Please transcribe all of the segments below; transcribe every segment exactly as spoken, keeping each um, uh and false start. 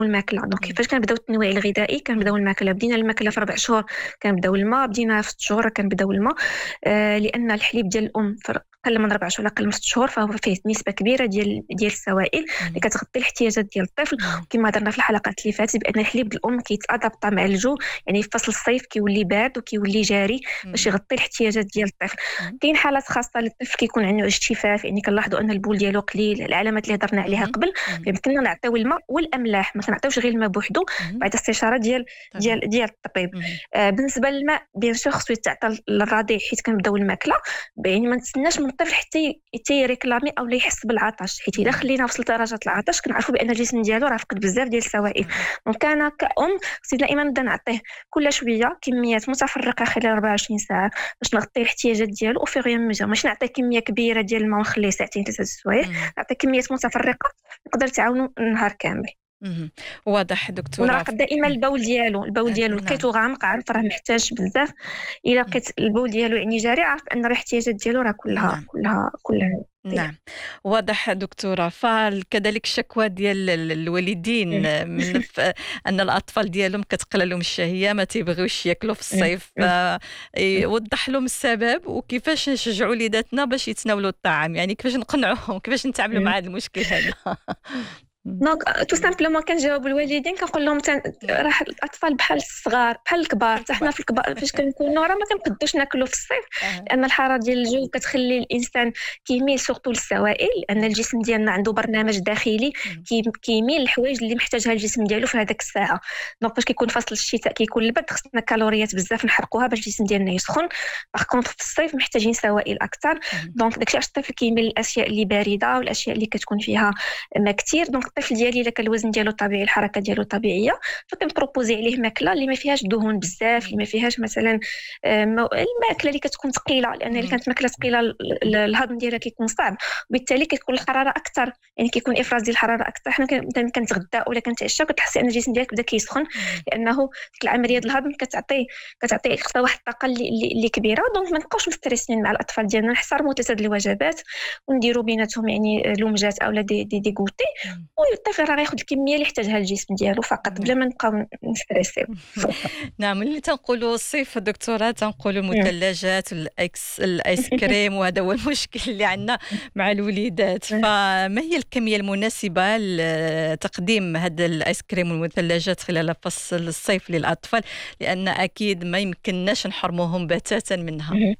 الماكله. دونك إمم. كيفاش كنبداو التنويع الغذائي؟ كنبداو إمم. الماكله، بدينا الماكله في ربع شهور كنبداو الماء، بدينا في ست شهور كنبداو الماء. آه لان الحليب ديال الام في اقل من ربع شهور اقل من ست شهور فهو فيه نسبه كبيره ديال ديال السوائل اللي اهم. كتغطي الاحتياجات ديال الطفل. اهم. وكما هضرنا في الحلقات اللي فاتت بان الحليب الام كيتادابط مع الجو، يعني في فصل الصيف كيولي بارد وكيولي جاري باش اهم. يغطي الاحتياجات ديال الطفل. اهم. كاين حالات خاصه للطفل كيكون عنده اجتفاف، يعني كنلاحظوا ان البول ديالو قليل، العلامات اللي هضرنا عليها اهم. قبل. اهم. فيمكننا نعطيو الماء والاملاح، ما كنعطيوش غير الماء بوحدو اهم. بعد استشاره ديال طبعًا. ديال ديال الطبيب. اهم. آه بالنسبه للماء بيان سور خصو يتعطى للرضيع حيت كنبداو الماكله، يعني ما نتسناش من الطفل حتى حتى يريكلامي او لا يحس بالعطش، حيت الا اهم. خلينا وصل درجه العطش كنعرفوا بان الجسم ديالو راه فقد بزاف ديال السوائل. صحيح. دونك انا كأم خصني دائما نبدا نعطيه كل شويه كميات متفرقه خلال أربعة وعشرين ساعه باش نغطي الاحتياجات ديالو او في ميزور. ماشي نعطيه كميه كبيره ديال الماء ونخليه ساعتين ثلاثه السوايع، اهم. نعطيه كميات متفرقه نقدر تعاونو النهار كامل. اهم. واضح دكتورة. ونراقب دائما البول ديالو، البول أ ديالو نعم. لقيتو غامق عارف راه محتاج بزاف. الا إمم. لقيت البول ديالو يعني جاري عارف ان راه الاحتياجات ديالو راه كلها نعم. كلها كلها طيب. نعم. واضح دكتورة. فكذلك الشكوى ديال ال الوالدين إمم. من ف أن الأطفال ديالهم كتقلى لهم الشهية، ما تيبغيوش ياكلوا في إمم. الصيف. ف إمم. إمم. يوضح لهم السبب وكيفاش نشجعوا وليداتنا باش يتناولوا الطعام، يعني كيفاش نقنعوهم، كيفاش نتعاملوا إمم. مع هذا المشكل هذا؟ إمم. دونك تو سامبلومون كنجاوب الوالدين كنقول لهم تن... نعم. راه الاطفال بحال الصغار بحال الكبار، حتى حنا الكبار. في الكبار فاش كنكونوا راه ما كنقدوش ناكلوا في الصيف، أها. لان الحراره ديال الجو كتخلي الانسان كيميل سورتو للسوائل، لان الجسم ديالنا عنده برنامج داخلي اهم. كي... كيميل الحوايج اللي محتاجها الجسم ديالو في هذاك الساعه. دونك فاش كيكون فصل الشتاء كيكون البرد خصنا كالوريات بزاف نحرقوها باش الجسم ديالنا يسخن. باغ كونطخ في الصيف محتاجين سوائل اكثر. اهم. دونك داكشي علاش الطفل كيميل للاشياء اللي بارده والاشياء اللي كتكون فيها ما كثير. دونك الطفل ديالي الا كان الوزن ديالو طبيعي الحركه ديالو طبيعيه فكنبروبوزي عليه ماكله اللي ما فيهاش دهون بزاف، اللي إمم. ما فيهاش مثلا آه، مو- الماكله اللي كتكون ثقيله، لان اللي اهم. كانت ماكله ثقيله ال- ال- الهضم ديالها كيكون صعب وبالتالي كتكون الحراره اكثر، يعني كيكون افراز ديال الحراره اكثر. حنا كن- مثلا كنتغدى ولا كنتعشى كتحسي ان الجسم ديالك بدا كيسخن، اهم. لانه ديك العمليه ديال الهضم كتعطي كتعطي خصها واحد الطاقه اللي, اللي, اللي كبيره. دونك ما نبقاوش مستريسين مع الاطفال ديالنا، نحترموا ثلاثه الوجبات ونديروا بيناتهم يعني لومجات اولا دي دي, دي غوتي، إمم. والطفل راه غياخذ الكميه اللي يحتاجها الجسم ديالو فقط بلا نعم. ما نبقاو نستريسيو. نعم. ملي تنقولوا الصيف دكتورة تنقولوا مم. المثلجات والأكس الآيس كريم، وهذا هو المشكل اللي عندنا مع الوليدات. فما هي الكمية المناسبة لتقديم هذا الآيس كريم والمثلجات خلال فصل الصيف للأطفال، لأن أكيد ما يمكنناش نحرموهم بتاتا منها. مم.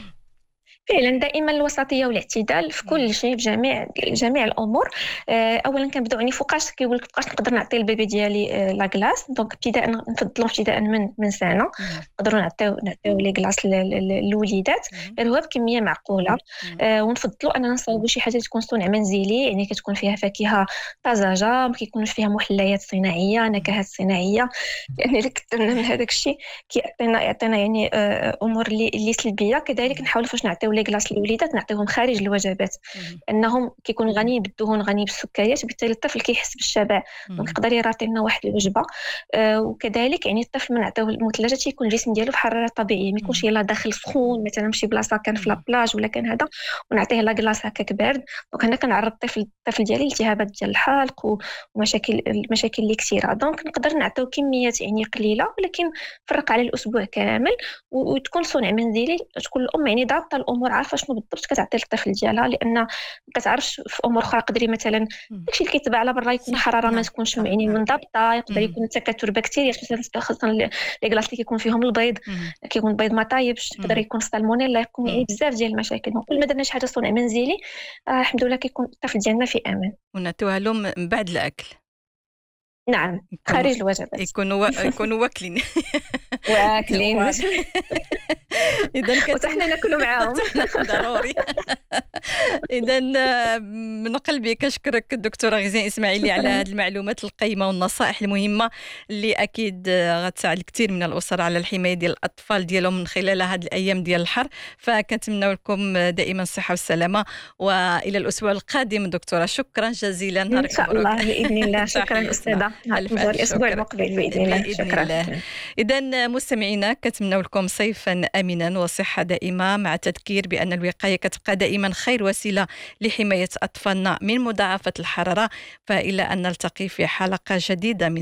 فعلا دائما الوسطيه والاعتدال في إمم. كل شيء في جميع جميع الامور. آه، اولا كنبداو يعني فوقاش كيقول لك فوقاش نقدر نعطي البيبي ديالي آه، لا كلاص. دونك ابتداء نفضلوا ابتداء من من سنه اهم. نقدروا نعطيو نعطيو لي كلاص للوليدات، اهم. غير هو بكميه معقوله. إمم. آه، ونفضلوا اننا نصاوبوا شي حاجه تكون صنع منزلي، يعني كتكون فيها فاكهه طازجه، ما كيكونوش فيها محليات صناعيه اهم. نكهات صناعيه، يعني الا كثرنا من هذاك الشيء كيعطينا يعطينا يعني آه، امور اللي اللي سلبيه. كذلك اهم. نحاول فاش نعطيو لي كلاص للوليدات نعطيهم خارج الوجبات، اهم. لانهم كيكونوا غنيين بالدهون غنيين بالسكريات، وبالتالي الطفل كيحس بالشبع دونك اهم. يقدر يراطي لنا واحد الوجبه. آه وكذلك يعني الطفل من نعطيوه المثلجات تيكون الجسم ديالو في حراره طبيعيه، ما يكونش اهم. يلاه داخل سخون مثلا شي بلاصه كان في اهم. لابلاج ولا كان هذا ونعطيه لا كلاص هكاك بارد. دونك هنا كنعرض الطفل الطفل ديالي التهابات ديال الحلق و- ومشاكل المشاكل اللي كثيره. دونك نقدر نعطيو كميات يعني قليله ولكن فرق على الاسبوع كامل و- وتكون صنع منزلي، تكون الام يعني ضابطه الامور عارفه شنو بالضبط كتعطي للطفل ديالها، لان ما كتعرفش في امور اخرى قدري مثلا إمم. داكشي اللي كيتباع على برا يكون صح. الحراره ما نعم. تكونش صح. يعني نعم. منضبطه، يقدر اهم. يكون تكاثر بكتيريا خصوصا خصوصا لي كلاص اللي كيكون فيهم البيض، اهم. كيكون البيض ما طايبش، يقدر اهم. يكون سالمونيلا، يكون يعني إمم. بزاف ديال المشاكل. كل ما درنا شي حاجه صنع منزلي آه الحمد لله كيكون الطفل ديالنا في امان. ونعطيوها لهم من بعد الأكل. نعم يكونوا خارج الوجبات. يكونوا وا يكونوا واكلين. واكلين باش واضح. إذا وحتى كتم حنا ناكلوا معاهم. حتى حنا ضروري. إذا من قلبي كنشكرك الدكتورة غزال إسماعيلي على شكرا. هذه المعلومات القيمة والنصائح المهمة اللي أكيد غتساعد الكثير من الأسر على الحماية ديال الأطفال ديالهم من خلال هذه الأيام ديال الحر. فكنتمنى لكم دائما الصحة والسلامة، وإلى الأسبوع القادم دكتورة. شكرا جزيلا. ان نهارك شاء مبروك. الله باذن الله. شكرا تحياتنا. استاذه، ألف ننتظر ألف الاسبوع شكر. المقبل باذن الله. بإذن شكرا. الله. إذا مستمعينا كنتمنى لكم صيفا آمنا وصحة دائمة، مع تذكير بأن الوقاية كتبقى دائما خير وسيلة لحماية أطفالنا من مضاعفة الحرارة. فإلى أن نلتقي في حلقة جديدة من